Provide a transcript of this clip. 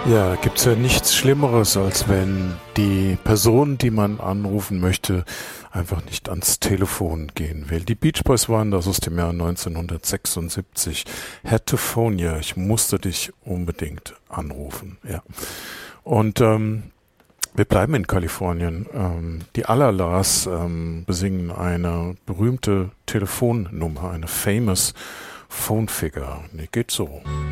Ja, gibt's ja nichts Schlimmeres, als wenn die Person, die man anrufen möchte, einfach nicht ans Telefon gehen will. Die Beach Boys waren das aus dem Jahr 1976. Had to phone you. Ich musste dich unbedingt anrufen. Ja. Und wir bleiben in Kalifornien. Die Allalas besingen eine berühmte Telefonnummer, eine famous Phone Figure. Die geht so.